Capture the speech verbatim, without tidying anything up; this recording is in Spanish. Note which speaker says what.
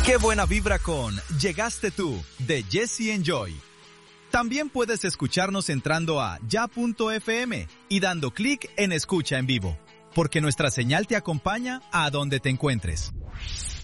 Speaker 1: Qué buena vibra con Llegaste tú, de Jesse and Joy. También puedes escucharnos entrando a ya punto efe eme y dando clic en Escucha en Vivo, porque nuestra señal te acompaña a donde te encuentres.